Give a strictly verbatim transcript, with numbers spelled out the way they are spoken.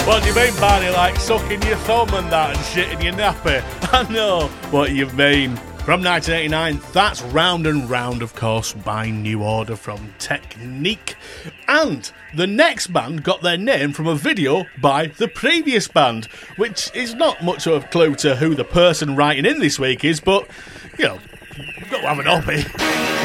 What do you mean, Barney? Like sucking your thumb and that and shit in your nappy? I know what you mean. From nineteen eighty-nine, that's Round and Round, of course, by New Order from Technique. And the next band got their name from a video by the previous band, which is not much of a clue to who the person writing in this week is, but, you know, you've got to have an hobby.